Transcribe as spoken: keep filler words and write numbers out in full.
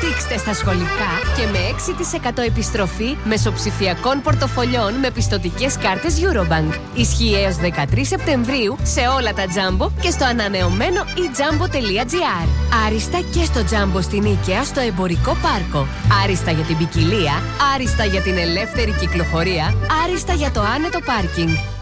Δείξτε στα σχολικά και με έξι τοις εκατό επιστροφή μεσοψηφιακών πορτοφολιών με πιστωτικές κάρτες Eurobank. Ισχύει έως δεκατρείς Σεπτεμβρίου σε όλα τα Jumbo και στο ανανεωμένο e jumbo τελεία gr. Άριστα και στο Jumbo στην Ikea στο εμπορικό πάρκο. Άριστα για την ποικιλία, άριστα για την ελεύθερη κυκλοφορία, άριστα για το άνετο πάρκινγκ.